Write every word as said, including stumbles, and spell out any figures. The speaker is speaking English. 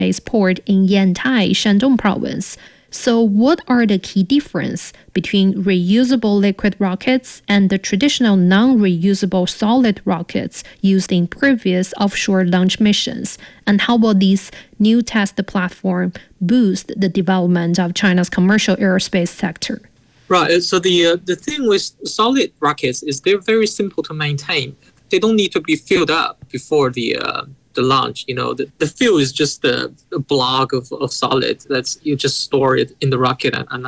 port in Yantai, Shandong province. So what are the key differences between reusable liquid rockets and the traditional non-reusable solid rockets used in previous offshore launch missions? And how will these new test platform boost the development of China's commercial aerospace sector? Right. So the uh, the thing with solid rockets is they're very simple to maintain. They don't need to be filled up before the uh, the launch. You know, the, the fuel is just a, a block of, of solid that's you just store it in the rocket and, and